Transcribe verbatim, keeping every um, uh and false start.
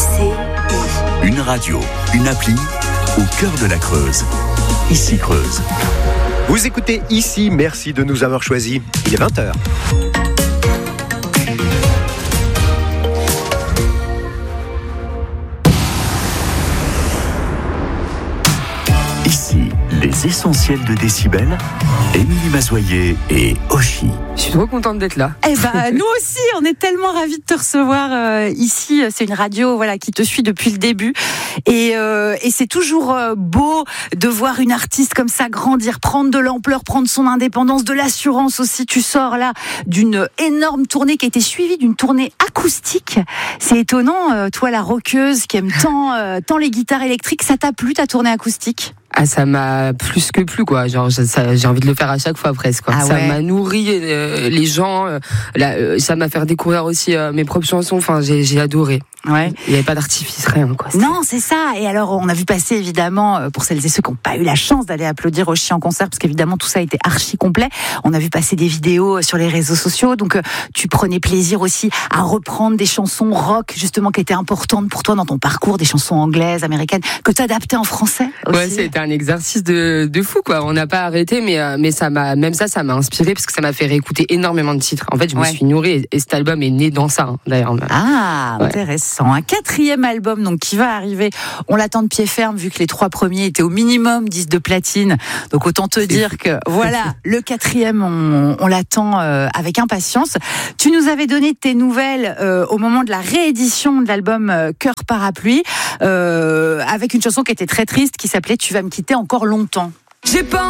C I. Une radio, une appli, au cœur de la Creuse. Ici Creuse. Vous écoutez Ici, merci de nous avoir choisis. Il est vingt heures. Ici, les essentiels de Décibel, Émilie Mazoyer et Oshi. Je suis trop contente d'être là. Eh ben, nous aussi, on est tellement ravis de te recevoir euh, ici. C'est une radio, voilà, qui te suit depuis le début, et, euh, et c'est toujours euh, beau de voir une artiste comme ça grandir, prendre de l'ampleur, prendre son indépendance, de l'assurance aussi. Tu sors là d'une énorme tournée qui a été suivie d'une tournée acoustique. C'est étonnant, euh, toi, la rockeuse qui aime tant, euh, tant les guitares électriques, ça t'a plu ta tournée acoustique ? Ah, ça m'a plus que plu, quoi. Genre, ça, j'ai envie de le faire à chaque fois, presque, quoi. Ah ça ouais. m'a nourri euh, les gens. Euh, là, euh, ça m'a fait découvrir aussi euh, mes propres chansons. Enfin, j'ai, j'ai adoré. Ouais. Il n'y avait pas d'artifice, rien, quoi. Non, c'est ça. Et alors, on a vu passer, évidemment, pour celles et ceux qui n'ont pas eu la chance d'aller applaudir Oshi en concert, parce qu'évidemment, tout ça a été archi complet. On a vu passer des vidéos sur les réseaux sociaux. Donc, tu prenais plaisir aussi à reprendre des chansons rock, justement, qui étaient importantes pour toi dans ton parcours, des chansons anglaises, américaines, que tu adaptais en français aussi. Ouais, c'était un exercice de, de fou, quoi. On n'a pas arrêté, mais, euh, mais ça m'a, même ça, ça m'a inspiré, parce que ça m'a fait réécouter énormément de titres. En fait, je me Ouais. suis nourrie, et, et cet album est né dans ça, hein, d'ailleurs. Ah, Ouais. intéressant. Un quatrième album donc qui va arriver. On l'attend de pied ferme vu que les trois premiers étaient au minimum disques de platine. Donc autant te dire que voilà, le quatrième, on, on l'attend euh, avec impatience. Tu nous avais donné tes nouvelles euh, au moment de la réédition de l'album euh, Cœur Parapluie, euh, avec une chanson qui était très triste, qui s'appelait Tu vas me quitter encore longtemps. J'ai pas